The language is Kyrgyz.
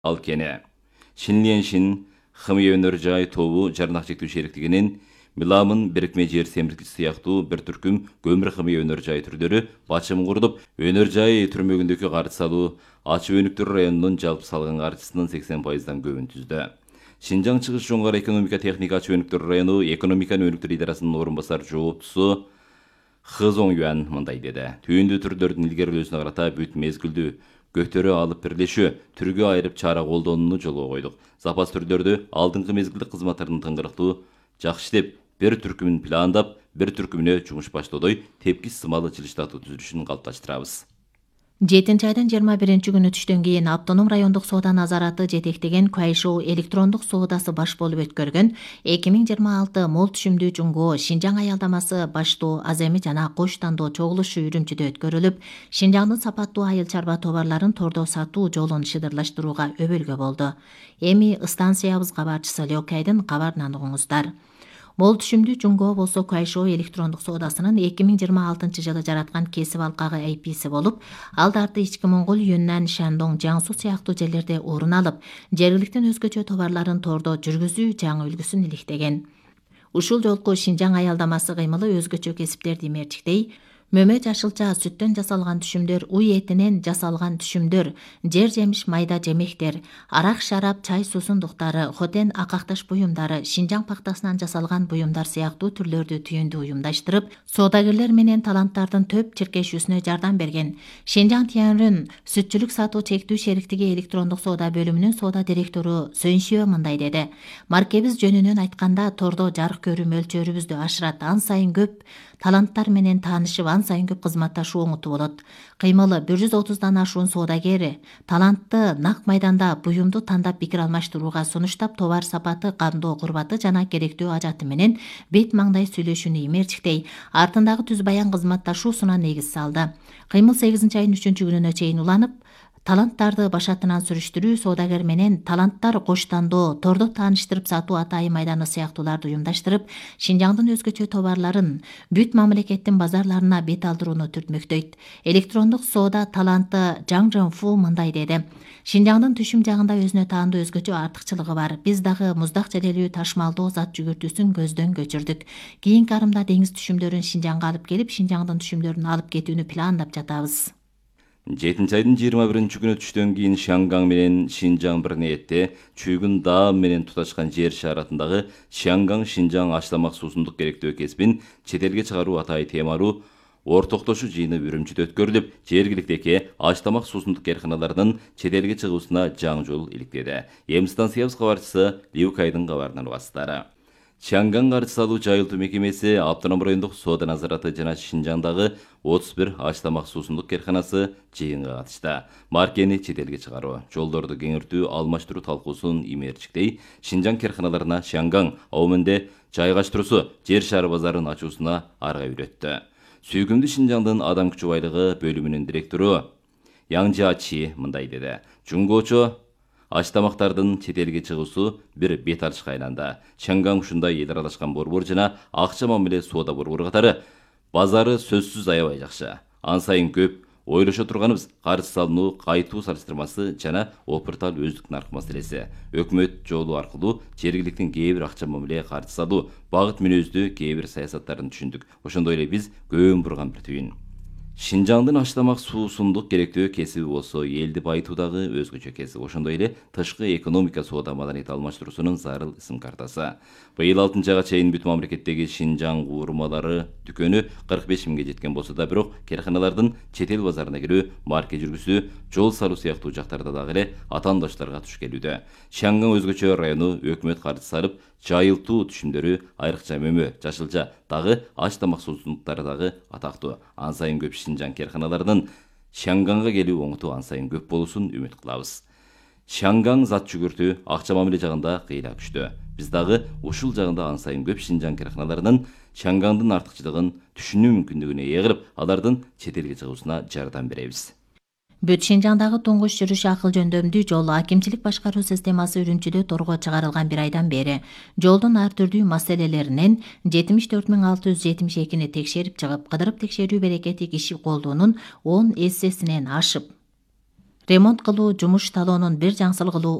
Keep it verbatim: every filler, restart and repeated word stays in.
ал кене. Шинленшин хымия өнөр жай тобу жарнақ шектүү шеріктігінен Миламын бірікме жер семірткіш сияқтуу бір түркүм көмір хымия өнөр жай түрдөрү бачым курдуп, өнөр жай түрмөгүндөгү карчы салуу Ачы Өнүктүр районунун жалпы салган карчысынын сексен пайыздан көбүн түздү. Шинжаң чыгыш жоңгар экономика техника Ачы Өнүктүр району экономиканы өнүктүр идарасынын орун басар жооптусу Хызоң Юан мындай деди. Түйүндүү түрдөрдүн илгерилөөсүнө карата бүт мезгилдүү көктөрү алып бирлешүү түргө айырып чара колдонууну жолго койдук. Запас түрдөрдү алдыңкы мезгилдик кызматтардын тыңгырыктуу жакшы деп бир түркүмүн пландап, бир түркүмүнө жумуш баштоодой тепкис сымалы жылыштатуу түзүлүшүн калыпташтырабыз. жетинчи айдын жыйырма биринчи күнү түштөн кийин автоном райондук соода назараты жетектеген Кайшоо электрондук соодасы баш болуп өткөргөн эки миң жыйырма алты мол түшүмдүү жумго Шинжаң аялдамасы баштоо Аземи жана кош тандоо чогулушу Үрүмчүдө өткөрүлүп, Шинжаңдын сапаттуу айыл чарба товарларын тордо сатуу жолун шыдырлаштырууга өбөлгө болду. Эми станциябыз кабарчысы Лёкайдын кабарынан угуңуздар. Мол түшүмдүү жумго болсо Кайшоо электрондук соодасынын эки миң жыйырма алтынчы жылы жараткан кесип алкагы ай писи болуп, алдарты Ички Моңгол, Юннан, Шандоң, Жаңсу сыяктуу жерлерде орун алып, жергиликтин өзгөчө товарларын тордо жүргүзүү жаңы үлгүсүн иликтеген. Ушул жолку Шинжаң аялдамасы кыймылы өзгөчө кесиптерди мерчиктей, мөмө жашылча сүттөн жасалган түшүмдөр, уй этинен жасалган түшүмдөр, жер жемиш майда жемектер, арак шарап, чай суусундуктары, хотен акакташ буюмдары, Шинжаң пактасынан жасалган буюмдар сыяктуу түрлөрдү түйүндү уюмдаштырып, соодагерлер менен таланттардын төп чиркешүүсүнө жардам берген. Шинжаң Тянрын сүтчүлүк сатуу чектүү шериктиги электрондук соода бөлүмүнүн соода директору Сөншөө мындай деди. Маркебиз жөнүнөн айтканда, тордо жарык көрүү мөлчөрүбүздү ашырат, ан сайын көп таланттар менен таанышып, ан сайын көп кызматташуу оңутуу болот. Кыймылы бир жүз отуздан ашуун соодагери талантты нак майданда буюмду тандап пикир алмаштырууга сунуштап, товар сапаты, кандоо курбаты жана керектүү ажаты менен бет маңдай сүйлөшүүнү имерчиктей, артындагы түз баян кызматташуусуна негиз салды. Кыймыл сегизинчи айдын үчүнчү күнүнө чейин уланып, таланттарды башатынан сүрүштүрүү, соодагер менен таланттар коштандоо, тордо тааныштырып сатуу атайын майданы сыяктууларды уюмдаштырып, Шинжаңдын өзгөчө товарларын бүт мамлекеттин базарларына бет алдырууну түртмөктөйт. Электрондук соода таланты Жаң Жонфу мындай деди. Шинжаңдын түшүм жагында өзүнө таандуу өзгөчө артыкчылыгы бар. Биз дагы муздак желелүү ташмалдоо зат жүгүртүүсүн көздөн көчүрдүк. Кийинки арымда деңиз түшүмдөрүн Шинжаңга алып келип, Шинжаңдын түшүмдөрүн алып кетүүнү пландап жатабыз. жетинчи айдын жыйырма биринчи күнү түштөн кийин Шаңгаң менен Шинжаң бир ниетте Чүйгүн Даам менен туташкан жер шаратындагы Шаңгаң Шинжаң аштамак суусундук керектөө кесибин чет элге чыгаруу атайы темаруу ортоктошуу жыйыны Үрүмчүдө өткөрүлүп, жергиликтеги аштамак суусундук кээрканаларынын чет элге чыгуусуна жаңы жол иликтеди. Эми станциябыз кабарчысы Лиукайдын кабарынан угасыздар. Шаңгаң карчы салуу жайылтуу мекемеси автоном райондук соода назараты жана Шинжаңдагы отуз бир аштамак суусундук кээрканасы жыйынга катышты. Маркени чет элге чыгаруу, жолдорду кеңиртүү, алмаштыруу талкуусун имерчиктей, Шинжаң кээрканаларына Шаңгаң ауменде жайгаштыруусу жер шары базарын ачуусуна арга үйрөттү. Сүйкүмдүү Шинжаңдын адам күчү байлыгы бөлүмүнүн директору Яңжа Чи мындай деди. Жуңгоочо аштамактардын чет элге чыгуусу бир бет алышка айланды. Шаңгаң ушундай эл аралашкан борбор жана акча мамиле соода борбору катары базары сөзсүз аябай жакшы. Ан сайын көп ойлошо турганыбыз каржы салынуу кайтуу салыштырмасы жана опыртал өздүк нарк маселеси. Өкмөт жолу аркылуу жергиликтин кээ бир акча мамиле каржы салуу багыт мүнөздүү кээ бир саясаттарын түшүндүк. Ошондой эле биз көөн бурган бир түйүн. Шинжаңдын аштамак суусундук керектөө кесиби болсо элди байытуудагы өзгөчө кесип. Ошондой эле тышкы экономика соода маданият алмаштыруусунун зарыл ысым картасы. Быйыл алтынчы айга чейин бүт мамлекеттеги Шинжаң куурмалары дүкөнү кырк беш миңге жеткен болсо да, бирок кээрканалардын чет эл базарына кирүү, марке жүргүзүү, жол салуу сыяктуу жактарда дагы эле атаандаштарга туш келүүдө. Шаңгаң өзгөчө району өкмөт каржы салып, жайылтуу түшүмдөрү, айрыкча мөмө, жашылча, дагы аштамак суусундуктары дагы атактуу. Ан сайын көп Шинжаң кээрканаларынын Шаңганга келүү оңуту ан сайын көп болуусун үмүт кылабыз. Шаңгаң зат жүгүртүү, акча мамиле жагында кыйла күчтүү. Биз дагы ушул жагында ан сайын көп Шинжаң кээрканаларынын Шаңгаңдын артыкчылыгын түшүнүү мүмкүндүгүнө ээ кылып, алардын чет элге чыгуусуна жардам беребиз. Бүт Шинжаңдагы туңгуч жүрүш акыл жөндөмдүү жол акимчилик башкаруу системасы Үрүмчүдө торго чыгарылган бир айдан бери жолдун ар түрдүү маселелеринен жетимиш төрт миң алты жүз жетимиш экини текшерип чыгып, кыдырып текшерүү берекети киши колдуунун он эссесинен ашып, ремонт кылуу, жумуш талоонун бир жаңсылыгылуу